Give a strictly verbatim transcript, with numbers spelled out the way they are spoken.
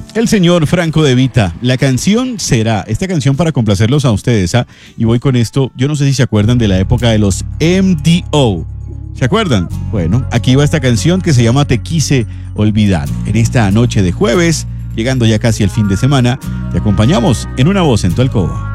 El señor Franco De Vita. La canción será, esta canción para complacerlos a ustedes, ¿ah? Y voy con esto, yo no sé si se acuerdan de la época de los M D O. ¿Se acuerdan? Bueno, aquí va esta canción que se llama Te Quise Olvidar. En esta noche de jueves, llegando ya casi el fin de semana, te acompañamos en Una Voz en tu alcoba.